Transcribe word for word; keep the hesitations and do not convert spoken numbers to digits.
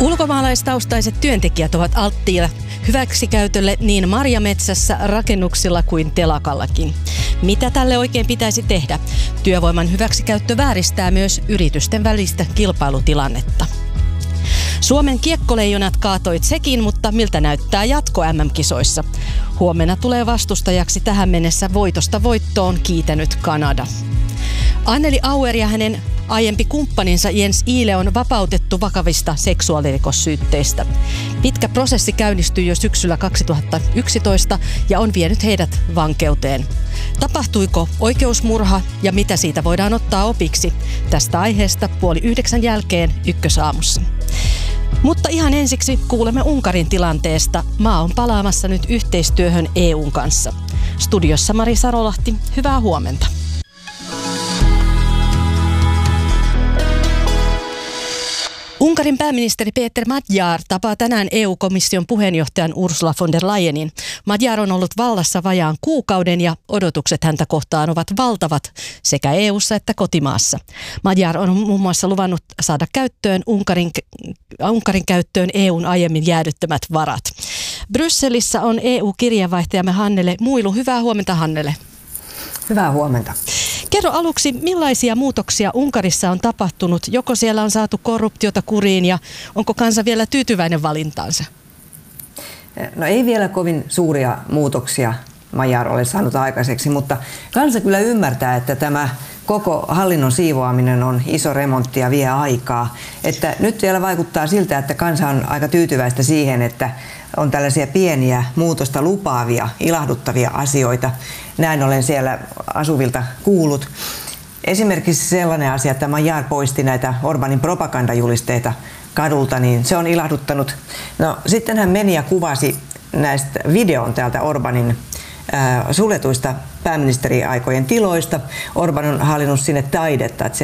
Ulkomaalaistaustaiset työntekijät ovat alttiina hyväksikäytölle niin marjametsässä, rakennuksilla kuin telakallakin. Mitä tälle oikein pitäisi tehdä? Työvoiman hyväksikäyttö vääristää myös yritysten välistä kilpailutilannetta. Suomen kiekkoleijonat kaatoi Tsekin, mutta miltä näyttää jatko M M-kisoissa? Huomenna tulee vastustajaksi tähän mennessä voitosta voittoon kiitänyt Kanada. Anneli Auer ja hänen aiempi kumppaninsa Jens Ihle on vapautettu vakavista seksuaalirikossyytteistä. Pitkä prosessi käynnistyi jo syksyllä kaksituhattayksitoista ja on vienyt heidät vankeuteen. Tapahtuiko oikeusmurha ja mitä siitä voidaan ottaa opiksi? Tästä aiheesta puoli yhdeksän jälkeen Ykkösaamussa. Mutta ihan ensiksi kuulemme Unkarin tilanteesta. Maa on palaamassa nyt yhteistyöhön E U:n kanssa. Studiossa Mari Sarolahti, hyvää huomenta. Unkarin pääministeri Péter Magyar tapaa tänään E U-komission puheenjohtajan Ursula von der Leyenin. Magyar on ollut vallassa vajaan kuukauden ja odotukset häntä kohtaan ovat valtavat sekä E U:ssa että kotimaassa. Magyar on muun muassa luvannut saada käyttöön Unkarin, Unkarin käyttöön E U:n aiemmin jäädyttämät varat. Brysselissä on E U-kirjeenvaihtajamme Hannele Muilu. Hyvää huomenta, Hannele. Hyvää huomenta. Kerro aluksi, millaisia muutoksia Unkarissa on tapahtunut? Joko siellä on saatu korruptiota kuriin ja onko kansa vielä tyytyväinen valintaansa? No ei vielä kovin suuria muutoksia Magyar ole saanut aikaiseksi, mutta kansa kyllä ymmärtää, että tämä koko hallinnon siivoaminen on iso remontti ja vie aikaa. Että nyt vielä vaikuttaa siltä, että kansa on aika tyytyväistä siihen, että on tällaisia pieniä muutosta lupaavia, ilahduttavia asioita. Näin olen siellä asuvilta kuullut. Esimerkiksi sellainen asia, että Magyar poisti näitä Orbanin propagandajulisteita kadulta, niin se on ilahduttanut. No, sitten hän meni ja kuvasi näistä videon täältä Orbanin äh, suljetuista pääministeriaikojen tiloista. Orban on hallinnut sinne taidetta, että